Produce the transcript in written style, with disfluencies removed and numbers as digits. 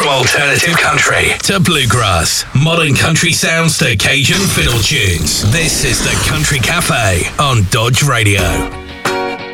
From alternative country to bluegrass, modern country sounds to Cajun fiddle tunes. This is the Country Cafe on Dodge Radio.